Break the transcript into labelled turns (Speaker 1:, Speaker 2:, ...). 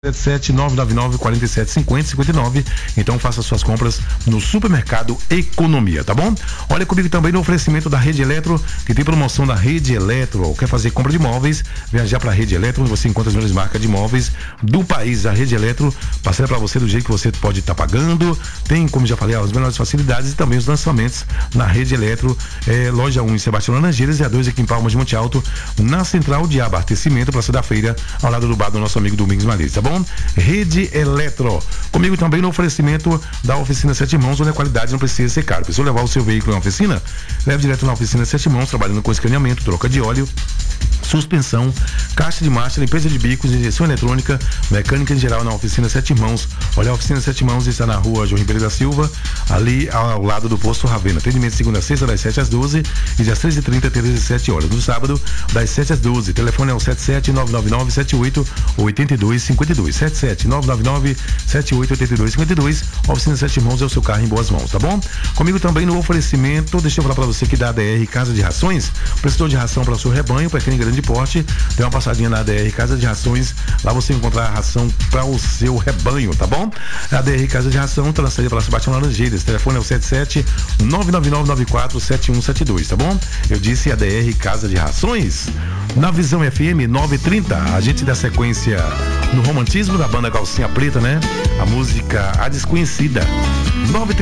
Speaker 1: 999-4750-59. Então faça suas compras no Supermercado Economia, tá bom? Olha comigo também no oferecimento da Rede Eletro, que tem promoção da Rede Eletro. Quer fazer compra de móveis? Viajar para a Rede Eletro, onde você encontra as melhores marcas de móveis do país. A Rede Eletro parcela para você do jeito que você pode estar pagando. Tem, como já falei, as melhores facilidades e também os lançamentos na Rede Eletro. Loja 1 em Sebastião Laranjeiras e a 2 aqui em Palmas de Monte Alto, na Central de Abastecimento, Praça da Feira, ao lado do bar do nosso amigo Domingos Malês, tá bom? Rede Eletro. Comigo também no oferecimento da Oficina Sete Mãos, onde a qualidade não precisa ser cara. Precisa levar o seu veículo na oficina? Leve direto na Oficina Sete Mãos, trabalhando com escaneamento, troca de óleo, suspensão, caixa de marcha, limpeza de bicos, injeção eletrônica, mecânica em geral na Oficina Sete Mãos. Olha, a Oficina Sete Mãos está na rua João Ribeiro da Silva, ali ao lado do posto Ravena. Atendimento de segunda a sexta, das 7 às 12 e das 13h30 até 17 horas. No sábado, das 7 às 12. Telefone é o 77-999-78-8252. 77-999-78-8252. Oficina Sete Mãos é o seu carro em boas mãos, tá bom? Comigo também no oferecimento, deixa eu falar pra você que da ADR Casa de Rações, prestou de ração para o seu rebanho, pequeno e grande porte, tem uma passadinha na ADR Casa de Rações, lá você encontrar a ração para o seu rebanho, tá bom? A ADR Casa de Ração, tá na saída pela Sebastião Laranjeiras, telefone é o 77-999-94-7172, tá bom? Eu disse ADR Casa de Rações. Na Visão FM 930, a gente dá sequência no romantismo da banda Calcinha Preta, né? A música A Desconhecida. 930